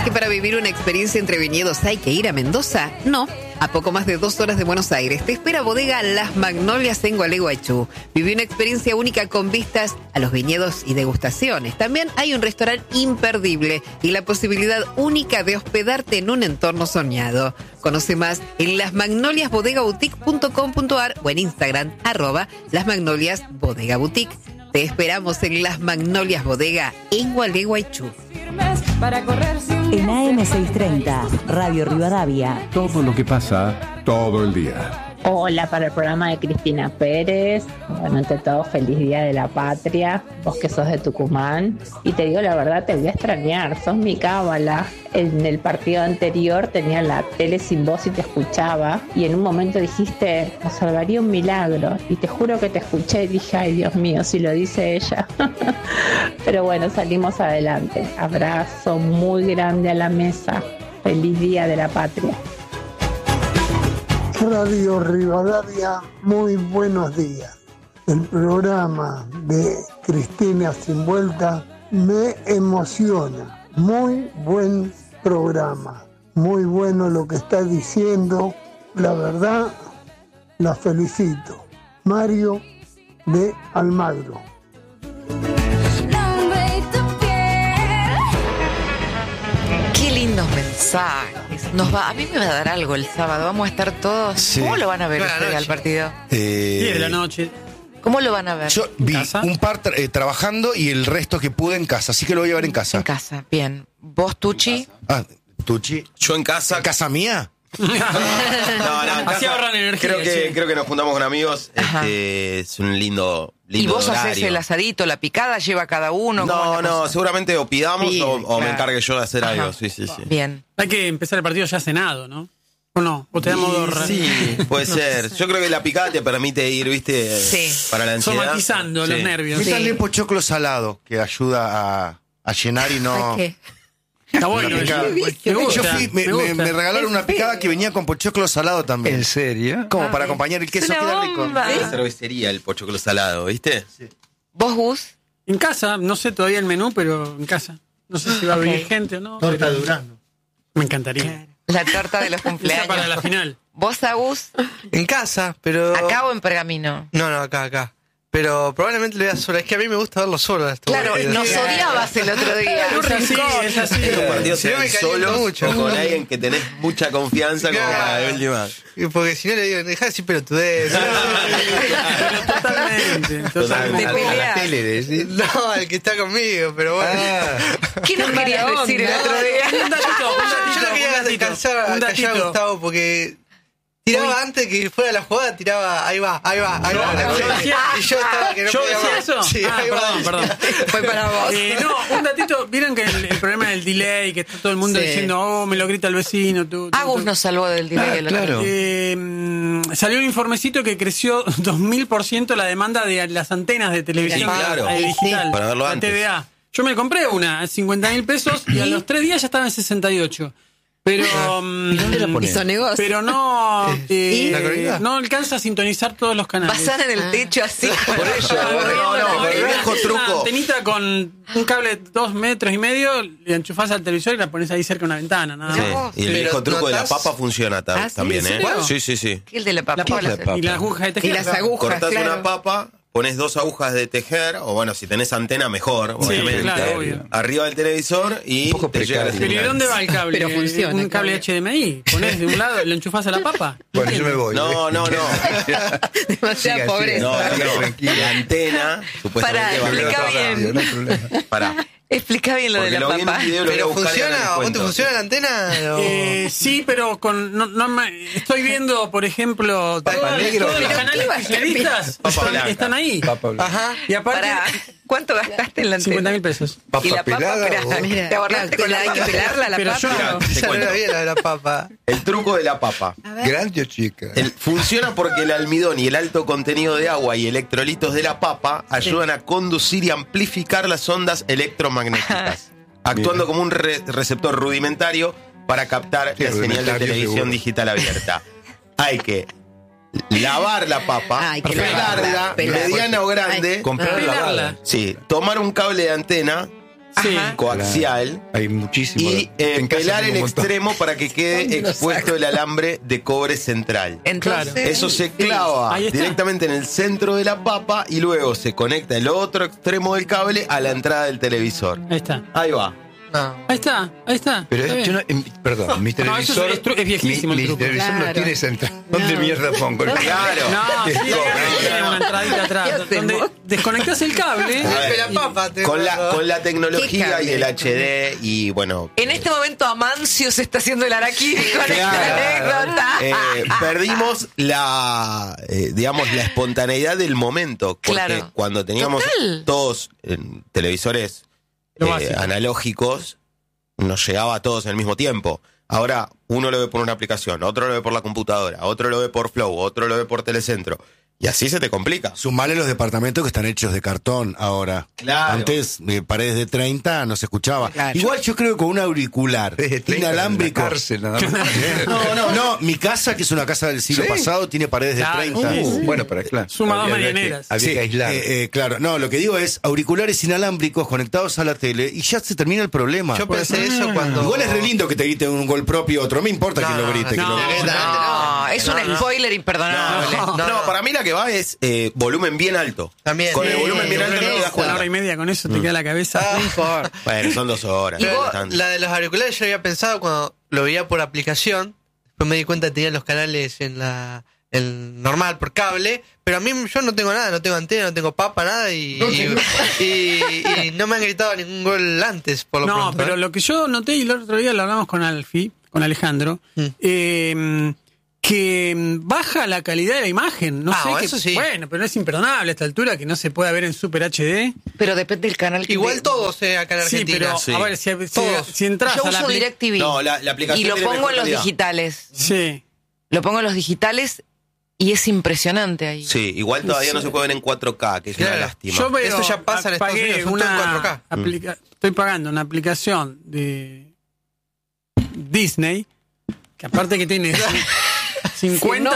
que para vivir una experiencia entre viñedos hay que ir a Mendoza? No. A poco más de 2 horas de Buenos Aires te espera Bodega Las Magnolias en Gualeguaychú. Viví una experiencia única con vistas a los viñedos y degustaciones. También hay un restaurante imperdible y la posibilidad única de hospedarte en un entorno soñado. Conoce más en lasmagnoliasbodegaboutique.com.ar o en Instagram @lasmagnoliasbodegaboutique. Te esperamos en Las Magnolias Bodega en Gualeguaychú. En AM630, Radio Rivadavia. Todo lo que pasa todo el día. Hola, para el programa de Cristina Pérez. Bueno, ante todo, feliz Día de la Patria. Vos que sos de Tucumán. Y te digo la verdad, te voy a extrañar. Sos mi cábala. En el partido anterior tenía la tele sin voz y te escuchaba. Y en un momento dijiste, nos salvaría un milagro. Y te juro que te escuché y dije, ay Dios mío, si lo dice ella. Pero bueno, salimos adelante. Abrazo muy grande a la mesa. Feliz Día de la Patria. Radio Rivadavia, muy buenos días. El programa de Cristina Sin Vuelta me emociona. Muy buen programa. Muy bueno lo que está diciendo. La verdad, la felicito. Mario de Almagro. Qué lindos mensajes. A mí me va a dar algo el sábado. Vamos a estar todos. Sí. ¿Cómo lo van a ver ustedes al partido? 10 de la noche. ¿Cómo lo van a ver? Yo vi un par trabajando y el resto que pude en casa, así que lo voy a ver en casa. En casa, bien. ¿Vos, Tucci? Tucci. Yo en casa. ¿Casa mía? No, en Así casa, ahorran energía. Creo que nos juntamos con amigos. Es un lindo ¿Y vos horario. hacés el asadito, la picada, lleva cada uno? No, seguramente o pidamos Sí, o me claro. encargue yo de hacer algo. Ajá. Sí. Bien. Hay que empezar el partido ya cenado, ¿no? ¿O no? ¿O te da modo Sí, puede ser. Yo creo que la picada te permite ir, ¿viste? Sí. Para la ansiedad. Somatizando los nervios. Métale pochoclo salado, que ayuda a llenar y no... ¿Qué? Está bueno. Una picada. Me gusta, Yo fui, me gusta. me regalaron una picada que venía con pochoclo salado también. ¿En serio? Como para acompañar el queso, Es una queda rico. bomba. La cervecería, el pochoclo salado, ¿viste? ¿Vos, Gus? En casa, no sé todavía el menú, pero en casa. No sé si va a venir gente o no. Torta pero Durazno. Me encantaría. La torta de los Esa cumpleaños. para la final. ¿Vos, Agus? En casa, pero... ¿Acá o en Pergamino? No, acá. Pero probablemente lo vea sola. Es que a mí me gusta verlo solo. Claro, nos odiabas el otro día. Es así. Un partido Si no me solo caliento mucho. o con alguien que tenés mucha confianza como Claro. para la última. Porque si no le digo, dejá de decir pelotudez. Pero totalmente. De pelear. No, el que está conmigo, pero bueno. ¿Qué nos querías decir el otro día? Un datito, Yo no quería descansar a callar a Gustavo porque tiraba antes que fuera la jugada, tiraba, ahí va. Yo decía- Y yo estaba que no ¿Yo podía decía más. eso? Sí, ahí va. Perdón. Fue para vos. No, un datito. Vieron que el problema del delay, que está todo el mundo Sí. diciendo, oh, me lo grita el vecino. Tú. Agus nos salvó del delay el otro claro. día. Salió un informecito que creció 2000% la demanda de las antenas de televisión Claro. digital. Para verlo la antes. TVA. Yo me compré una a 50.000 pesos y a los 3 días ya estaba en 68. Pero Hizo negocio. pero no ¿La corrida? no alcanza a sintonizar todos los canales. Pasar en el techo así. Por eso, no, el viejo Es truco. una antenita con un cable de 2,5 metros, le enchufás al televisor y la pones ahí cerca de una ventana, nada Sí, más. y el Pero viejo truco de la notas- papa funciona ¿sí? también, ¿En ¿eh? serio? Sí. El de la papa. Y la aguja de Y tejer. las agujas, Cortás claro. una papa, pones 2 agujas de tejer, o bueno, si tenés antena mejor, Sí, obviamente. claro, obvio. Arriba del televisor y Un poco te llega la precario. Pero ¿y de señal. dónde va el cable? Pero funciona, Un cable Claudia. HDMI. Ponés de un lado, lo enchufás a la papa. Bueno, yo me voy. No. Demasiada pobreza. No. La antena, supuestamente Pará, va explica a bien. No hay problema. Pará. Explica bien lo de Porque la lo vi en papa. un video, lo voy a Pero buscar y ahora funciona, les ¿a vos te cuento. funciona la antena? O- Sí, pero con estoy viendo, por ejemplo, Papa negro. todos los ¿Pero canales qué va a estar kirchneristas Papa blanca. están ahí. Ajá. Y aparte, Pará, ¿cuánto gastaste en la antena? 50.000 pesos. Y la papa, pelada esperá, o- Mira, ¿te ahorraste con la hay que papa? pelarla la Pero papa. yo Mirá, te Ya no cuento. la vi la de la papa. El truco de la papa. ¿Grande o chica? Funciona porque el almidón y el alto contenido de agua y electrolitos de la papa ayudan a conducir y amplificar las ondas electromagnéticas, actuando como un receptor rudimentario para captar la señal de rudimentario, televisión seguro. digital abierta. Hay que lavar la papa, Hay que pelarla, lavarla, pelarla. mediana o grande, Comprar la Pelarla. bala. sí, tomar un cable de antena, Sí. coaxial. Hay muchísimo. Y pelar el extremo para que quede expuesto el alambre de cobre central. Entonces, Eso se clava Ahí está. directamente en el centro de la papa y luego se conecta el otro extremo del cable a la entrada del televisor. Ahí está. Ahí va. No. Ahí está. Pero Está yo bien. perdón, mi No, eso televisor. es viejísimo el mi truco. televisor no Claro. tiene esa entrada. ¿Dónde mierda pongo? Claro. No, sí, No, tiene una entradita atrás. ¿Qué Donde hacemos? desconectás el cable. A ver, La papa, te Con acuerdo. la ¿Qué tecnología cable? y el HD y bueno. en este momento Amancio se está haciendo el araquiri con esta anécdota. Perdimos digamos, la espontaneidad del momento. Porque Claro. cuando teníamos Total. todos televisores Lo básico. analógicos, nos llegaba a todos al mismo tiempo. Ahora uno lo ve por una aplicación, otro lo ve por la computadora, otro lo ve por Flow, otro lo ve por Telecentro. Y así se te complica. Sumale los departamentos que están hechos de cartón ahora. Claro. Antes, paredes de 30 no se escuchaba. Claro. Igual yo creo que con un auricular Desde 30 inalámbrico. en la cárcel, nada más. No, mi casa, que es una casa del siglo ¿Sí? pasado, tiene paredes Claro. de 30. Bueno, para claro. Suma dos Había que- mañaneras. Había Sí, que aislar. claro, no, lo que digo es auriculares inalámbricos conectados a la tele y ya se termina el problema. Yo pensé eso cuando. Igual es re lindo que te griten un gol propio otro, me importa No, quién lo grite. no, que lo grite. No, es un spoiler imperdonable. No, para mí la que va es volumen bien alto. También. Con el Sí, volumen bien alto no te das Una cuenta. hora y media con eso te queda la cabeza. No importa. Bueno, son 2 horas. Pero bastante. la de los auriculares yo había pensado cuando lo veía por aplicación. Después me di cuenta que tenía los canales en el normal por cable. Pero a mí yo no tengo nada, no tengo antena, no tengo papa, nada. Y no me han gritado ningún gol antes, por lo No, pronto. pero lo que yo noté, y el otro día lo hablamos con Alejandro, que baja la calidad de la imagen. No sé qué, eso sí. Bueno, pero es imperdonable a esta altura que no se pueda ver en Super HD. Pero depende del canal que Igual todos acá en Sí, Argentina. pero Sí. a ver, si Todos. entras Yo a la uso apli- DirecTV. No, la aplicación y lo tiene pongo mejor en los calidad. digitales. Sí. Lo pongo en los digitales y es impresionante ahí. Sí, igual todavía no se puede ver en 4K, que es una Claro. lástima. Yo veo, Esto ya pasa en Estados pagué Unidos, son todo en una 4K. estoy pagando una aplicación de Disney, que aparte que tiene 50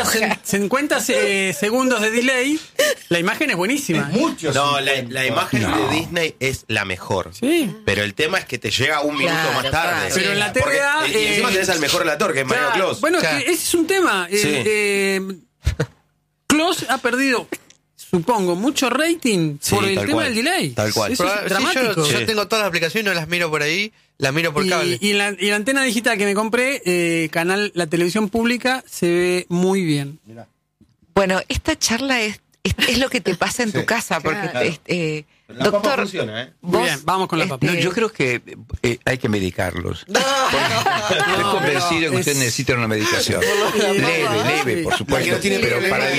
segundos de delay, la imagen es buenísima. No, la imagen de Disney es la mejor. Sí. Pero el tema es que te llega un minuto Claro, más tarde. claro. Pero en la Porque- TVA, y encima tenés al mejor relator, que es Mario Claro, Clos. bueno, Claro. ese es un tema. Sí. Close ha perdido, supongo, mucho rating Sí, por el tal tema cual. del delay. Tal cual. Eso es Sí, dramático. yo Sí. tengo todas las aplicaciones, no las miro por ahí, las miro por cable. Y la antena digital que me compré, la televisión pública, se ve muy bien. Bueno, esta charla es lo que te pasa en tu casa, porque La papa doctor, funciona, ¿eh? Muy vos, bien, vamos con la papa. No, yo creo que hay que medicarlos. Estoy convencido que ustedes necesitan una medicación. Leve, por La que supuesto. no tiene Pero problema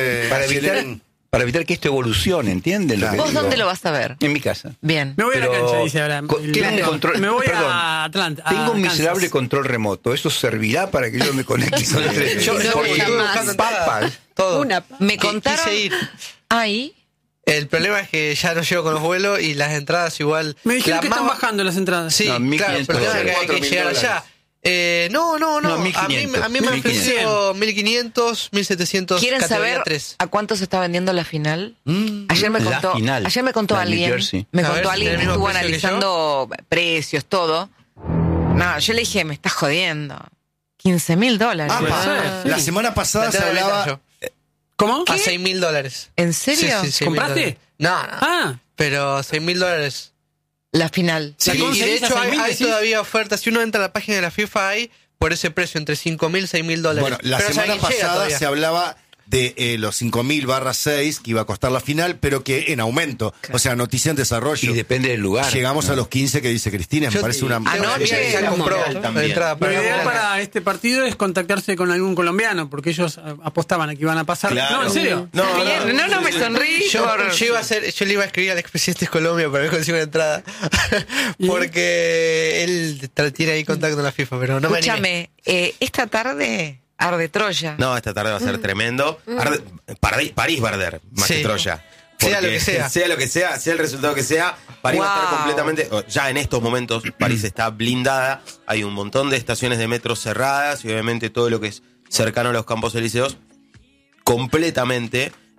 para evitar que esto evolucione, ¿entienden? Lo que ¿Vos digo? dónde lo vas a ver? En mi casa. Bien. Me voy a la Pero cancha, dice ahora. tengo un control, Me voy perdón, a Atlanta. a Tengo un Kansas. miserable control remoto. ¿Eso servirá para que yo me conecte con el tren? Yo No, porque estuve jamás. buscando papas, todo. Una Me Que contaron quise ir. ahí. El problema es que ya no llego con los vuelos y las entradas igual. Me dijeron la que están más- bajando las entradas. Sí, No, claro, 1500 pero el tema es que hay dólares. que llegar allá. No, No, a mí 1500. me han ofrecido 1500, 1700 ¿Quieren categoría saber 3. a cuánto se está vendiendo la final? Ayer me La contó, final. ayer me contó La de New alguien, Jersey. me A contó ver, alguien ¿tiene que el mismo estuvo precio que analizando precios, todo. No, yo le dije, me estás jodiendo. $15,000. Ah, la semana pasada se hablaba. ¿Cómo? A $6,000. ¿En serio? Sí, ¿Compraste? No, Ah, pero $6,000. La final. Sí, ¿La y de conseguís a hecho 6.000, hay decís? todavía ofertas. Si uno entra a la página de la FIFA, hay por ese precio, entre $5,000 y $6,000. Bueno, la Pero semana ¿sabe quién llega pasada todavía? se hablaba de los 5.000/6 que iba a costar la final, pero que en aumento. O sea, noticia en desarrollo. Y depende del lugar. Llegamos a los 15 que dice Cristina, me Yo- parece una. Anoche ya compró también. la entrada lo para la ideal final. para este partido es contactarse con algún colombiano, porque ellos apostaban a que iban a pasar. Claro. No, en serio. No me sonríe. Yo le iba a escribir al expresidente de Colombia para ver si consigo una entrada. ¿Y? Porque él tiene ahí contacto con la FIFA, pero no me animé. Escúchame, esta tarde arde Troya. No, esta tarde va a ser tremendo. París va a arder, más Sí. que Troya. Sea lo Porque que sea. sea lo que sea, sea el resultado que sea, París va a estar Wow. completamente. Ya en estos momentos, París está blindada. Hay un montón de estaciones de metro cerradas y obviamente todo lo que es cercano a los Campos Elíseos completamente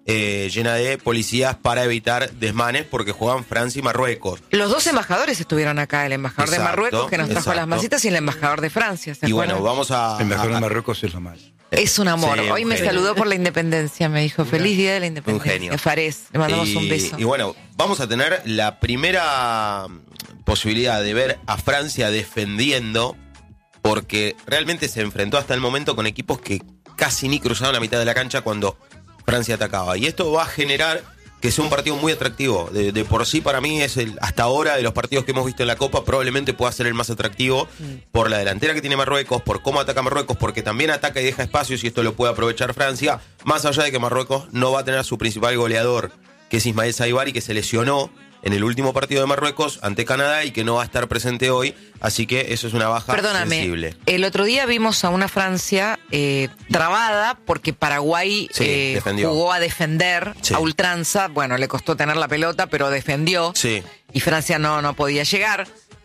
llena de policías para evitar desmanes porque juegan Francia y Marruecos. Los dos embajadores estuvieron acá, el embajador de Marruecos que nos trajo las masitas y el embajador de Francia. Y bueno, vamos a... El embajador de Marruecos es lo más. Es un amor. Sí, Hoy me saludó por la independencia, me dijo, feliz día de la independencia. Un genio. Fares, le mandamos un beso. Y bueno, vamos a tener la primera posibilidad de ver a Francia defendiendo, porque realmente se enfrentó hasta el momento con equipos que casi ni cruzaban la mitad de la cancha cuando Francia atacaba. Y esto va a generar que sea un partido muy atractivo. De por sí, para mí, es hasta ahora de los partidos que hemos visto en la Copa, probablemente pueda ser el más atractivo por la delantera que tiene Marruecos, por cómo ataca Marruecos, porque también ataca y deja espacios y esto lo puede aprovechar Francia, más allá de que Marruecos no va a tener a su principal goleador, que es Ismael Saibari, que se lesionó en el último partido de Marruecos ante Canadá y que no va a estar presente hoy, así que eso es una baja sensible. El otro día vimos a una Francia trabada porque Paraguay jugó a defender a ultranza, bueno, le costó tener la pelota, pero defendió, y Francia no podía llegar.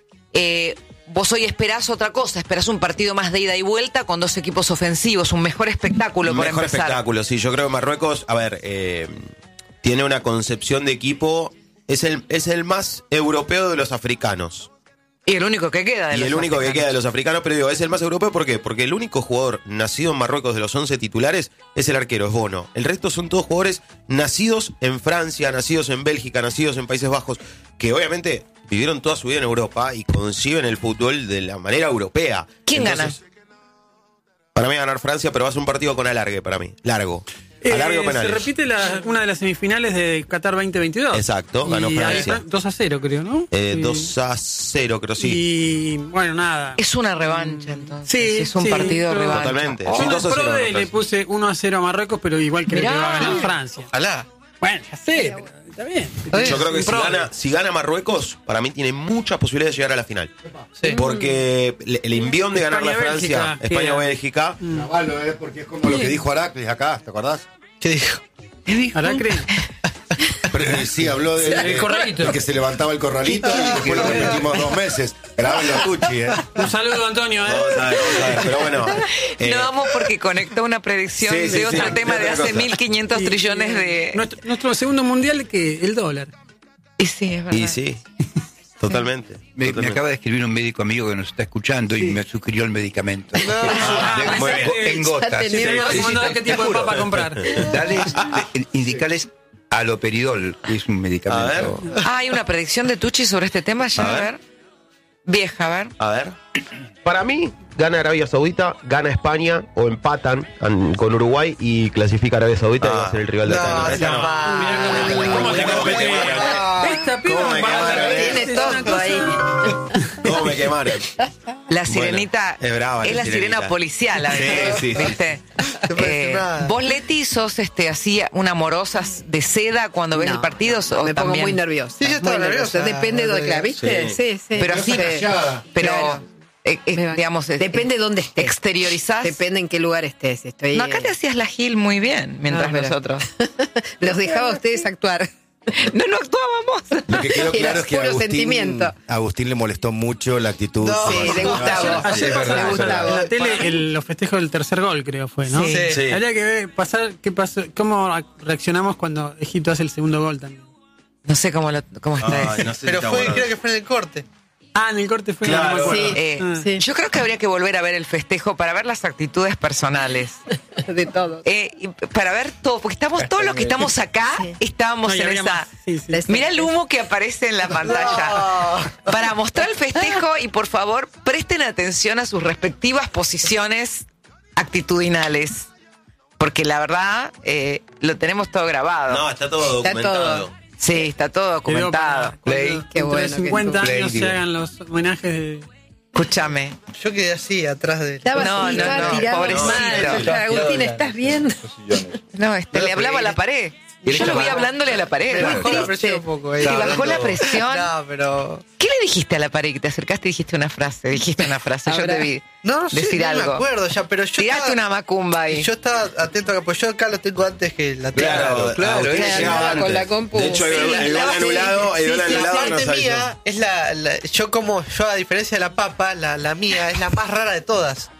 Vos hoy esperás otra cosa, esperás un partido más de ida y vuelta con dos equipos ofensivos, un mejor espectáculo por empezar. Mejor espectáculo, sí, yo creo que Marruecos, a ver, tiene una concepción de equipo... Es el más europeo de los africanos. Y el único que queda de los africanos, pero digo, es el más europeo, ¿por qué? Porque el único jugador nacido en Marruecos de los 11 titulares es el arquero, es Bono. El resto son todos jugadores nacidos en Francia, nacidos en Bélgica, nacidos en Países Bajos, que obviamente vivieron toda su vida en Europa y conciben el fútbol de la manera europea. ¿Quién gana? Para mí va a ganar Francia, pero va a ser un partido con alargue para mí, largo. Se repite una de las semifinales de Qatar 2022. Exacto, ganó Francia. 2-0 creo, ¿no? 2-0 creo, sí. Y bueno, nada. Es una revancha entonces. Sí, es un partido revancha. Totalmente. Le puse 1-0 a Marruecos, pero igual creo que va a ganar Francia. Ojalá. Bueno, ya sé, pero está bien. Yo creo que si gana Marruecos, para mí tiene muchas posibilidades de llegar a la final. Sí. Porque el envión de ganar la Francia, España o Bélgica. Porque es como lo que dijo Heracles acá, ¿te acordás? ¿Qué dijo? ¿Heracles? Sí, habló del corralito. De que se levantaba el corralito y después lo repetimos 2 meses. Graben los Tucci, Un saludo, Antonio, Vamos a ver, pero bueno. No vamos porque conectó una predicción de otro tema de hace 1.500 trillones de... Nuestro segundo mundial, que el dólar. Y sí, es verdad. Y sí, totalmente. Me acaba de escribir un médico amigo que nos está escuchando y me sugirió el medicamento. En gotas. ¿Qué tipo de papa comprar? Indicales aloperidol, que es un medicamento. Hay una predicción de Tucci sobre este tema, ya a ver. Vieja, a ver. A ver. Para mí, gana Arabia Saudita, gana España o empatan con Uruguay y clasifica Arabia Saudita y va a ser el rival de Esta piba tiene todo ahí. ¿Cómo me quemaron? La sirenita es brava. Es la sirena policial, sí. ¿viste? Vos, Leti, sos así una amorosa de seda cuando ves el partido. Me pongo muy nerviosa. Sí, yo estaba nerviosa. Depende de la, ¿viste? Sí. Pero así, digamos, depende de dónde estés. Exteriorizás. Depende en qué lugar estés. No, acá te hacías la Gil muy bien mientras nosotros. Los dejaba a ustedes actuar. No actuábamos. Lo que quedó claro es que a Agustín le molestó mucho la actitud. De Gustavo. Ayer pasó en la tele los festejos del tercer gol, creo fue, ¿no? Sí. Habría que ver, qué pasó, cómo reaccionamos cuando Egipto hace el segundo gol también. No sé cómo está eso. No sé pero creo que fue en el corte. En el corte fue. Claro. No me acuerdo. Sí. Yo creo que habría que volver a ver el festejo para ver las actitudes personales. De todos. Para ver todo, porque estamos todos los que estamos acá, estábamos en esa. Mirá el humo que aparece en la pantalla. Para mostrar el festejo y por favor presten atención a sus respectivas posiciones actitudinales. Porque la verdad, lo tenemos todo grabado. No, está todo documentado. Sí, está todo documentado. Qué bueno. 50 años se hagan los homenajes de... Escúchame. Yo quedé así, atrás de él. No, pobrecito. Agustín, ¿estás bien? No, le hablaba a la pared. Yo lo vi hablándole a la pared. Bajó la presión un poco. ¿Y bajó la presión? No, pero... ¿Qué le dijiste a la pared? Que te acercaste y dijiste una frase. Yo te vi decir algo. No me acuerdo ya, pero yo tiraste una macumba ahí. Y yo estaba atento acá, pues yo acá lo tengo antes que la tele. Claro. Con la compu. De hecho, el gol anulado la parte nos mía es yo a diferencia de la papa, la mía es la más rara de todas.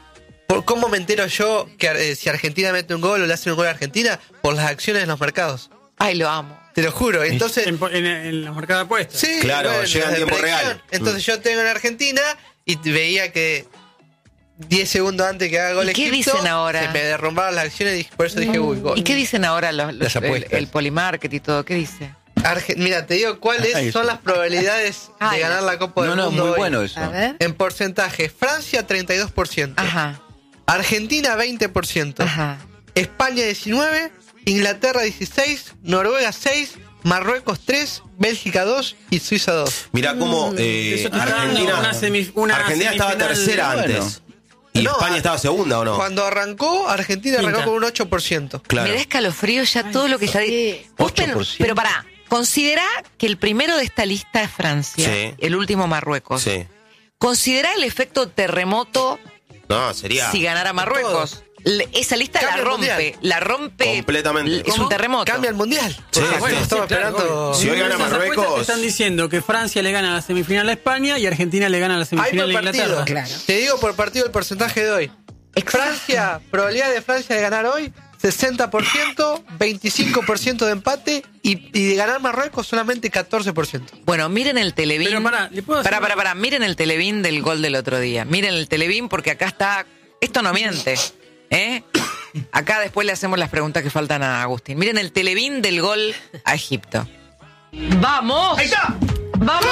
¿Cómo me entero yo que si Argentina mete un gol o le hacen un gol a Argentina? Por las acciones en los mercados. Ay, lo amo. Te lo juro. Entonces, en los mercados de apuestas. Sí, claro, bueno, llega en tiempo real. Entonces yo tengo en Argentina y veía que 10 segundos antes que haga gol ¿Qué Egipto, dicen ahora? se me derrumbaron las acciones y por eso dije, uy, gol. ¿Y qué dicen ahora el Polymarket y todo? ¿Qué dice? Mira, te digo cuáles son las probabilidades de ganar la Copa del Mundo. muy hoy. bueno eso. A ver. En porcentaje, Francia 32%. Ajá. Argentina 20%. Ajá. España 19%. Inglaterra 16%. Noruega 6%. Marruecos 3%. Bélgica 2% y Suiza 2%. Mirá cómo Argentina estaba tercera antes. ¿Y España estaba segunda o no? Cuando arrancó, Argentina arrancó con un 8%. Me da escalofrío ya todo lo que está... 8%. Pero pará, considera que el primero de esta lista es Francia, Sí. el último Marruecos. Sí. Considera el efecto terremoto No, sería... si ganara Marruecos. Esa lista la rompe completamente. Es un terremoto. Cambia el mundial. Sí, Bueno, estamos esperando. Si hoy gana Esas apuestas te Marruecos... están diciendo que Francia le gana la semifinal a España y Argentina le gana la semifinal a Inglaterra. Claro. Te digo por partido el porcentaje de hoy. Francia, probabilidad de Francia de ganar hoy, 60%, 25% de empate y de ganar Marruecos solamente 14%. Bueno, miren el Televín. Pero pará, ¿le puedo hacer Pará, miren el Televín del gol del otro día. Miren el Televín porque acá está... Esto no miente, ¿eh? Acá después le hacemos las preguntas que faltan a Agustín. Miren el Televín del gol a Egipto. ¡Vamos! ¡Ahí está! ¡Vamos!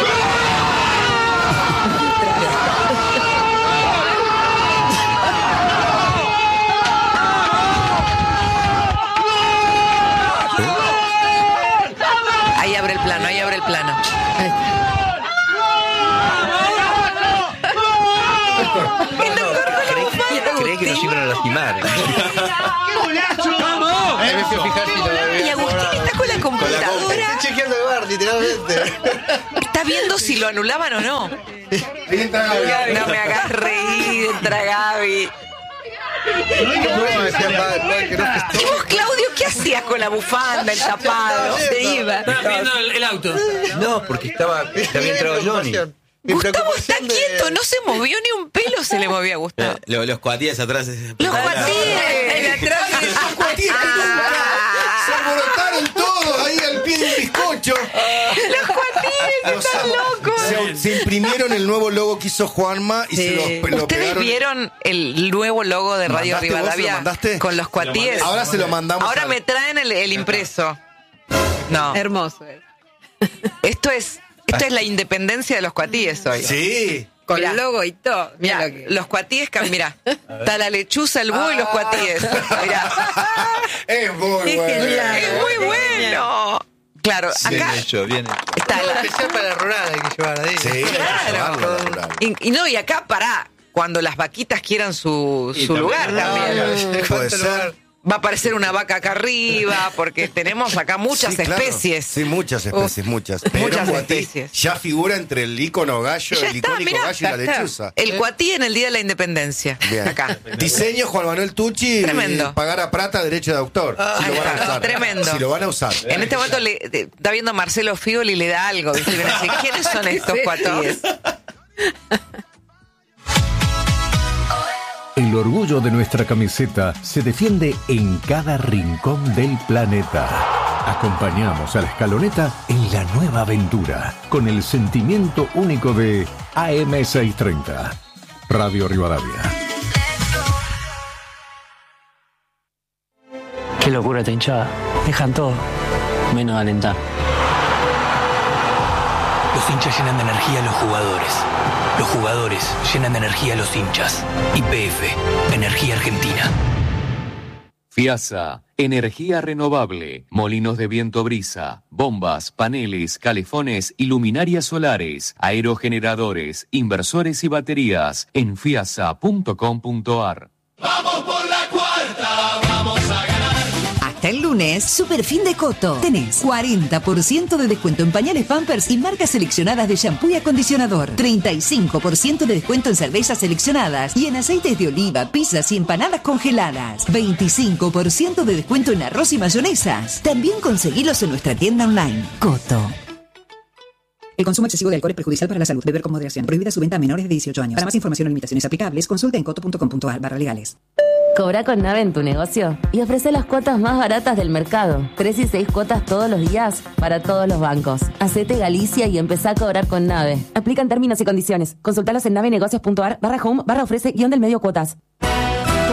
Ahí abre el plano. Creí que nos iban a lastimar. ¡Qué golazo! ¡Vamos! Me fui a fijar si lo Y Agustín está con la computadora. Estoy chequeando el bar, literalmente. Está viendo si lo anulaban o no. Entra Gaby. No me hagas reír, entra Gaby. ¿Y vos, Claudio, qué hacías con la bufanda, el tapado? Se iba. Estaba viendo el auto. No, porque había entrado Johnny. Gustavo está quieto, no se movió ni un pelo, se le movía a Gustavo. Los cuatíes atrás. Los cuatíes. Esos cuatíes que nunca se alborotaron todos ahí al pie del bizcocho. Los cuatíes están locos. Se imprimieron el nuevo logo que hizo Juanma y se lo ¿Ustedes pegaron. vieron el nuevo logo de Radio ¿Mandaste vos? Rivadavia? ¿Lo mandaste? Con los cuatíes. Ahora se lo mandamos. Ahora me traen el impreso. No. Hermoso. Esto es la independencia de los cuatíes hoy. Sí. Con Mirá. el logo y todo. Mirá, los cuatíes, mirá, está la lechuza, el búho y los cuatíes. Mirá. Es muy bueno. Es muy bueno. Claro, Bien acá hecho, bien hecho. está Algo la... especial para la rural hay que llevar ahí. Sí, hay que llevarlo, rural. Y acá, pará, cuando las vaquitas quieran su lugar también. Puede ser. Va a aparecer una vaca acá arriba, porque tenemos acá muchas Sí, claro. especies. Sí, muchas especies, muchas. Pero Muchas cuatí especies. ya figura entre el ícono gallo, Ya el está, icónico mirá, gallo y la lechuza. El cuatí en el Día de la Independencia. Bien. Acá. Diseño Juan Manuel Tucci. Tremendo. Pagar a Prata derecho de autor. Si lo van a está. usar. Tremendo. Si lo van a usar. En este momento está viendo Marcelo Fiol y le da algo. ¿Viste? Y viene a decir, ¿quiénes son estos cuatíes? El orgullo de nuestra camiseta se defiende en cada rincón del planeta. Acompañamos a la escaloneta en la nueva aventura, con el sentimiento único de AM630. Radio Rivadavia. Qué locura esta hinchada. Dejan todo, menos alentar. Los hinchas llenan de energía a los jugadores. Los jugadores llenan de energía a los hinchas. YPF, Energía Argentina. FIASA, energía renovable, molinos de viento brisa, bombas, paneles, calefones y luminarias solares, aerogeneradores, inversores y baterías en fiasa.com.ar. Vamos por la cuarta, vamos a ganar. Hasta el lunes, Superfin de Coto. Tenés 40% de descuento en pañales Pampers y marcas seleccionadas de shampoo y acondicionador. 35% de descuento en cervezas seleccionadas y en aceites de oliva, pizzas y empanadas congeladas. 25% de descuento en arroz y mayonesas. También conseguilos en nuestra tienda online. Coto. El consumo excesivo de alcohol es perjudicial para la salud. Beber con moderación. Prohibida su venta a menores de 18 años. Para más información o limitaciones aplicables, consulta en coto.com.ar/legales. Cobra con Nave en tu negocio y ofrece las cuotas más baratas del mercado. 3 y 6 cuotas todos los días para todos los bancos. Hacete Galicia y empezá a cobrar con Nave. Aplican términos y condiciones. Consultalos en navenegocios.ar/home/ofrece-del-medio cuotas.